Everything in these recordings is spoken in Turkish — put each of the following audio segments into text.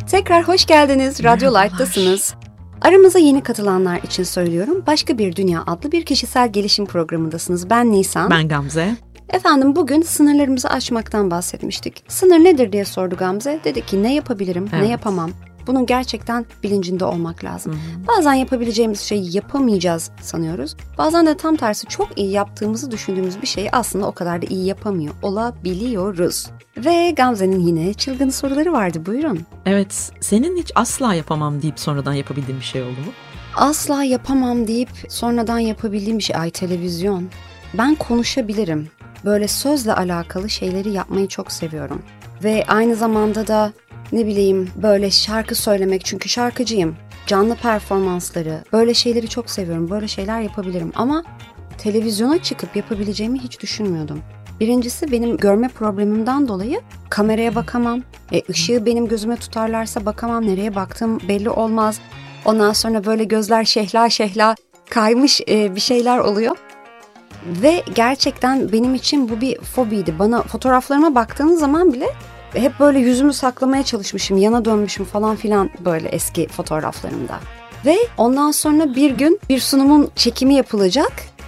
Tekrar hoş geldiniz. Radyo Light'tasınız. Aramıza yeni katılanlar için söylüyorum. Başka Bir Dünya adlı bir kişisel gelişim programındasınız. Ben Nisan. Ben Gamze. Efendim bugün sınırlarımızı aşmaktan bahsetmiştik. Sınır nedir diye sordu Gamze. Dedi ki ne yapabilirim, ne yapamam. Bunun gerçekten bilincinde olmak lazım. Hı-hı. Bazen yapabileceğimiz şeyi yapamayacağız sanıyoruz. Bazen de tam tersi çok iyi yaptığımızı düşündüğümüz bir şeyi aslında o kadar da iyi yapamıyor olabiliyoruz. Ve Gamze'nin yine çılgın soruları vardı. Buyurun. Evet, senin hiç asla yapamam deyip sonradan yapabildiğin bir şey oldu mu? Asla yapamam deyip sonradan yapabildiğim bir şey. Ay, televizyon. Ben konuşabilirim. Böyle sözle alakalı şeyleri yapmayı çok seviyorum. Ve aynı zamanda da ne bileyim böyle şarkı söylemek, çünkü şarkıcıyım. Canlı performansları, böyle şeyleri çok seviyorum. Böyle şeyler yapabilirim ama televizyona çıkıp yapabileceğimi hiç düşünmüyordum. Birincisi benim görme problemimden dolayı kameraya bakamam. Işığı benim gözüme tutarlarsa bakamam. Nereye baktığım belli olmaz. Ondan sonra böyle gözler şehla şehla kaymış bir şeyler oluyor. Ve gerçekten benim için bu bir fobiydi. Bana fotoğraflarıma baktığınız zaman bile hep böyle yüzümü saklamaya çalışmışım, yana dönmüşüm falan filan böyle eski fotoğraflarımda. Ve ondan sonra bir gün bir sunumun çekimi yapılacak.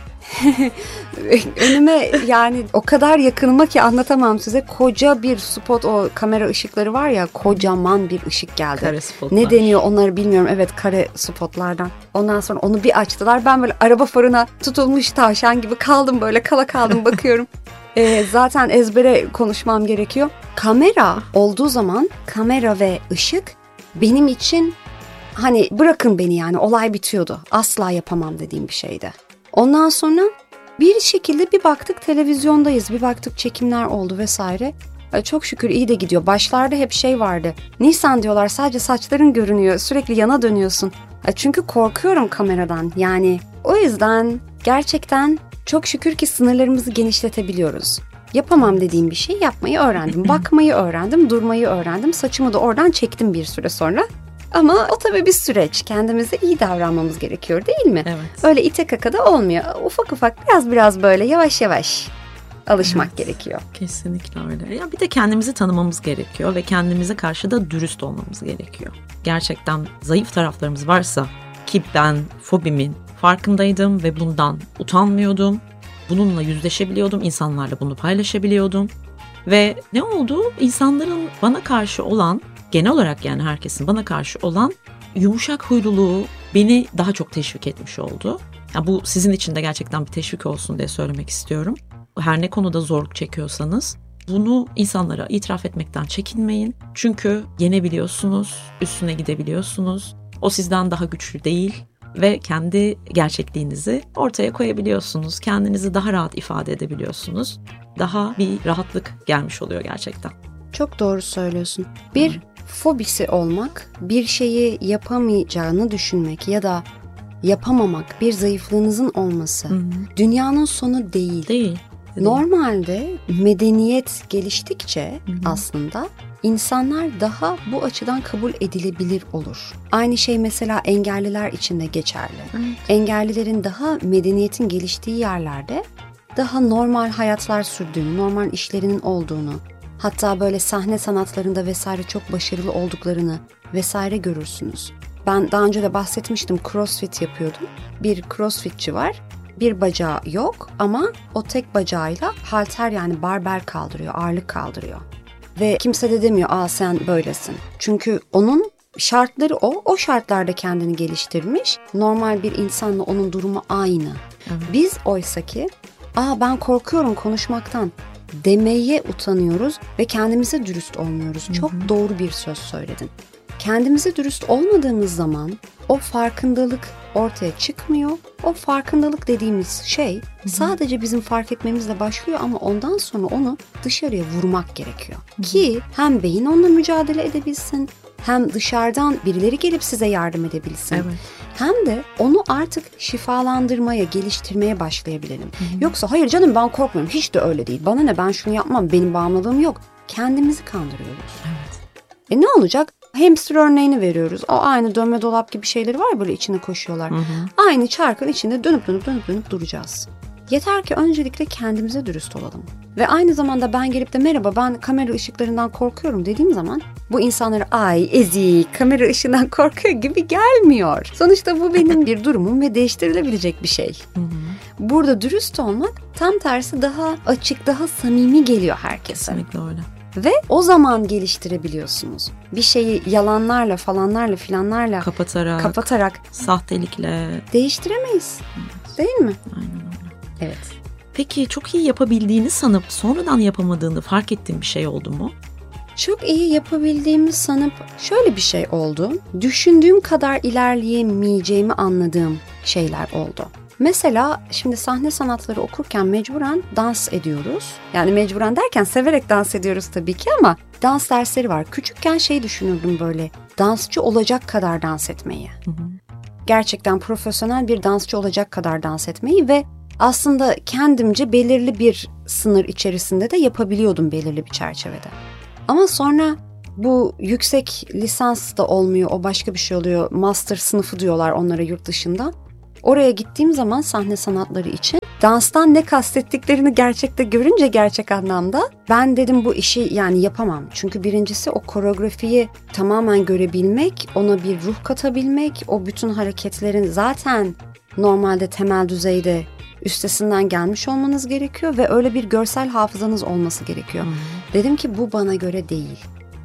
Önüme yani o kadar yakınıma ki anlatamam size. Koca bir spot, o kamera ışıkları var ya, kocaman bir ışık geldi. Kare spotlar. Ne deniyor onları bilmiyorum. Evet, kare spotlardan. Ondan sonra onu bir açtılar. Ben böyle araba farına tutulmuş tavşan gibi kaldım, böyle kala kaldım bakıyorum. Zaten ezbere konuşmam gerekiyor. Kamera olduğu zaman, kamera ve ışık benim için hani bırakın beni, yani olay bitiyordu. Asla yapamam dediğim bir şeydi. Ondan sonra bir şekilde bir baktık televizyondayız, bir baktık çekimler oldu vesaire. Çok şükür iyi de gidiyor. Başlarda hep şey vardı. Nisan diyorlar, sadece saçların görünüyor, sürekli yana dönüyorsun. Çünkü korkuyorum kameradan. Yani o yüzden gerçekten çok şükür ki sınırlarımızı genişletebiliyoruz. Yapamam dediğim bir şey yapmayı öğrendim. Bakmayı öğrendim, durmayı öğrendim. Saçımı da oradan çektim bir süre sonra. Ama o tabii bir süreç. Kendimize iyi davranmamız gerekiyor, değil mi? Evet. Öyle ite kaka da olmuyor. Ufak ufak, biraz böyle yavaş yavaş alışmak gerekiyor. Kesinlikle öyle. Ya bir de kendimizi tanımamız gerekiyor ve kendimize karşı da dürüst olmamız gerekiyor. Gerçekten zayıf taraflarımız varsa, ki ben fobimin farkındaydım ve bundan utanmıyordum. Bununla yüzleşebiliyordum, insanlarla bunu paylaşabiliyordum. Ve ne oldu? İnsanların bana karşı olan, genel olarak yani herkesin bana karşı olan yumuşak huyluluğu beni daha çok teşvik etmiş oldu. Yani bu sizin için de gerçekten bir teşvik olsun diye söylemek istiyorum. Her ne konuda zorluk çekiyorsanız bunu insanlara itiraf etmekten çekinmeyin. Çünkü yenebiliyorsunuz, üstüne gidebiliyorsunuz. O sizden daha güçlü değil ve kendi gerçekliğinizi ortaya koyabiliyorsunuz. Kendinizi daha rahat ifade edebiliyorsunuz. Daha bir rahatlık gelmiş oluyor gerçekten. Çok doğru söylüyorsun. Bir fobisi olmak, bir şeyi yapamayacağını düşünmek ya da yapamamak, bir zayıflığınızın olması dünyanın sonu değil. Değil. Normalde medeniyet geliştikçe aslında insanlar daha bu açıdan kabul edilebilir olur. Aynı şey mesela engelliler için de geçerli. Engellilerin daha medeniyetin geliştiği yerlerde daha normal hayatlar sürdüğünü, normal işlerinin olduğunu, hatta böyle sahne sanatlarında vesaire çok başarılı olduklarını vesaire görürsünüz. Ben daha önce de bahsetmiştim, CrossFit yapıyordum. Bir CrossFitçi var. Bir bacağı yok ama o tek bacağıyla halter, yani barbell kaldırıyor, ağırlık kaldırıyor. Ve kimse de demiyor, aa sen böylesin. Çünkü onun şartları o şartlarda kendini geliştirmiş. Normal bir insanla onun durumu aynı. Biz oysaki, ben korkuyorum konuşmaktan demeye utanıyoruz ve kendimize dürüst olmuyoruz. Çok doğru bir söz söyledin. Kendimize dürüst olmadığımız zaman o farkındalık ortaya çıkmıyor. O farkındalık dediğimiz şey sadece bizim fark etmemizle başlıyor ama ondan sonra onu dışarıya vurmak gerekiyor. Ki hem beyin onunla mücadele edebilsin, hem dışarıdan birileri gelip size yardım edebilsin. Evet. Hem de onu artık şifalandırmaya, geliştirmeye başlayabilelim. Yoksa hayır canım ben korkmuyorum, hiç de öyle değil. Bana ne, ben şunu yapmam, benim bağımlılığım yok. Kendimizi kandırıyoruz. Evet. Ne olacak? Hamster örneğini veriyoruz. O aynı dönme dolap gibi şeyleri var, böyle içine koşuyorlar. Aynı çarkın içinde dönüp duracağız. Yeter ki öncelikle kendimize dürüst olalım. Ve aynı zamanda ben gelip de merhaba ben kamera ışıklarından korkuyorum dediğim zaman bu insanlara ay ezik kamera ışığından korkuyor gibi gelmiyor. Sonuçta bu benim bir durumum ve değiştirilebilecek bir şey. Burada dürüst olmak tam tersi daha açık, daha samimi geliyor herkese. Kesinlikle öyle. Ve o zaman geliştirebiliyorsunuz. Bir şeyi yalanlarla falanlarla filanlarla kapatarak sahtelikle değiştiremeyiz. Değil mi? Aynen öyle. Evet. Peki çok iyi yapabildiğini sanıp sonradan yapamadığını fark ettiğin bir şey oldu mu? Çok iyi yapabildiğimi sanıp şöyle bir şey oldu. Düşündüğüm kadar ilerleyemeyeceğimi anladığım şeyler oldu. Mesela şimdi sahne sanatları okurken mecburen dans ediyoruz. Yani mecburen derken severek dans ediyoruz tabii ki ama dans dersleri var. Küçükken düşünürdüm böyle dansçı olacak kadar dans etmeyi. Gerçekten profesyonel bir dansçı olacak kadar dans etmeyi ve aslında kendimce belirli bir sınır içerisinde de yapabiliyordum belirli bir çerçevede. Ama sonra bu yüksek lisans da olmuyor, o başka bir şey oluyor. Master sınıfı diyorlar onlara yurt dışında. Oraya gittiğim zaman sahne sanatları için danstan ne kastettiklerini gerçekte görünce gerçek anlamda ben dedim bu işi yani yapamam. Çünkü birincisi o koreografiyi tamamen görebilmek, ona bir ruh katabilmek, o bütün hareketlerin zaten normalde temel düzeyde üstesinden gelmiş olmanız gerekiyor ve öyle bir görsel hafızanız olması gerekiyor. Dedim ki bu bana göre değil.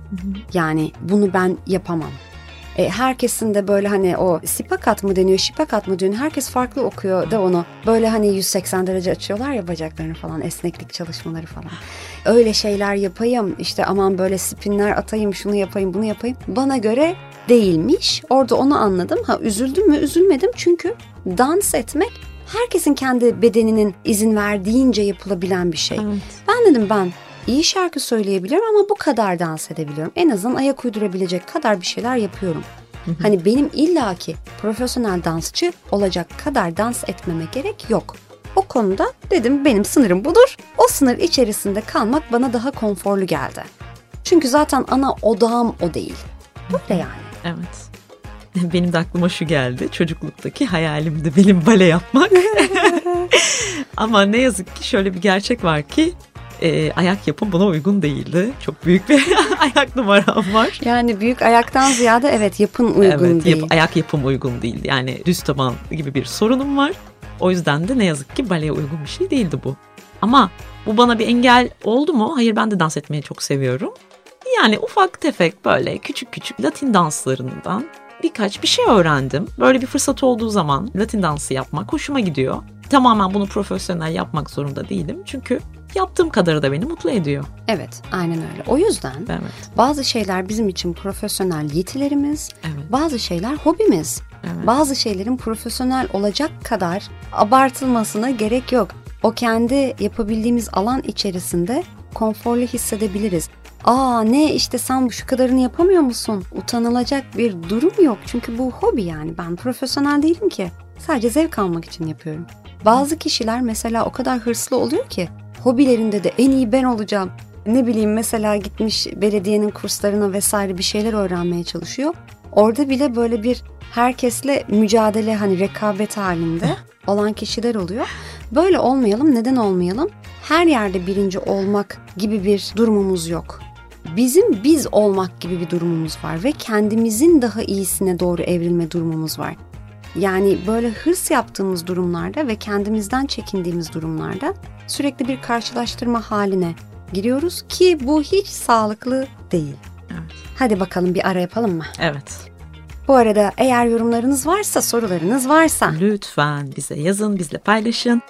Yani bunu ben yapamam. Herkesin de böyle hani o sipakat mı deniyor, şipakat mı deniyor, herkes farklı okuyor da onu. Böyle hani 180 derece açıyorlar ya bacaklarını falan, esneklik çalışmaları falan. Öyle şeyler yapayım, işte aman böyle spinler atayım, şunu yapayım, bunu yapayım. Bana göre değilmiş. Orada onu anladım. Üzüldüm mü? Üzülmedim çünkü dans etmek herkesin kendi bedeninin izin verdiğince yapılabilen bir şey. Evet. Ben dedim İyi şarkı söyleyebiliyorum ama bu kadar dans edebiliyorum. En azından ayak uydurabilecek kadar bir şeyler yapıyorum. Hani benim illaki profesyonel dansçı olacak kadar dans etmeme gerek yok. O konuda dedim benim sınırım budur. O sınır içerisinde kalmak bana daha konforlu geldi. Çünkü zaten ana odağım o değil. Böyle yani. Evet. Benim de aklıma şu geldi. Çocukluktaki hayalimdi benim bale yapmak. Ama ne yazık ki şöyle bir gerçek var ki ayak yapım buna uygun değildi. Çok büyük bir ayak numaram var. Yani büyük ayaktan ziyade evet yapın uygun değil. Ayak yapım uygun değil. Yani düz taban gibi bir sorunum var. O yüzden de ne yazık ki baleye uygun bir şey değildi bu. Ama bu bana bir engel oldu mu? Hayır, ben de dans etmeyi çok seviyorum. Yani ufak tefek böyle küçük küçük Latin danslarından birkaç bir şey öğrendim. Böyle bir fırsat olduğu zaman Latin dansı yapmak hoşuma gidiyor. Tamamen bunu profesyonel yapmak zorunda değilim. Çünkü yaptığım kadarı da beni mutlu ediyor. Evet, aynen öyle. O yüzden bazı şeyler bizim için profesyonel yetilerimiz, bazı şeyler hobimiz. Bazı şeylerin profesyonel olacak kadar abartılmasına gerek yok. O kendi yapabildiğimiz alan içerisinde konforlu hissedebiliriz. Ne işte sen şu kadarını yapamıyor musun? Utanılacak bir durum yok. Çünkü bu hobi yani. Ben profesyonel değilim ki. Sadece zevk almak için yapıyorum. Bazı kişiler mesela o kadar hırslı oluyor ki hobilerinde de en iyi ben olacağım. Ne bileyim mesela gitmiş belediyenin kurslarına vesaire bir şeyler öğrenmeye çalışıyor. Orada bile böyle bir herkesle mücadele hani rekabet halinde olan kişiler oluyor. Böyle olmayalım. Neden olmayalım? Her yerde birinci olmak gibi bir durumumuz yok. Bizim biz olmak gibi bir durumumuz var ve kendimizin daha iyisine doğru evrilme durumumuz var. Yani böyle hırs yaptığımız durumlarda ve kendimizden çekindiğimiz durumlarda sürekli bir karşılaştırma haline giriyoruz ki bu hiç sağlıklı değil. Evet. Hadi bakalım bir ara yapalım mı? Evet. Bu arada eğer yorumlarınız varsa, sorularınız varsa lütfen bize yazın, bizle paylaşın.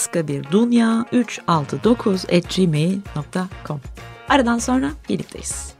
baskabirdunja369@gmail.com. Aradan sonra birlikteyiz.